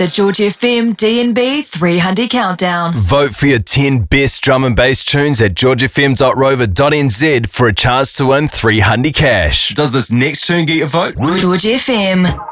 The George FM DNB 300 Countdown. Vote for your 10 best drum and bass tunes at georgefm.rover.nz for a chance to win 300 cash. Does this next tune get your vote? George FM.